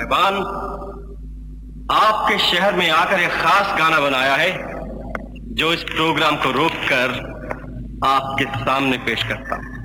साहिबान, आपके शहर में आकर एक खास गाना बनाया है जो इस प्रोग्राम को रोककर आपके सामने पेश करता हूं।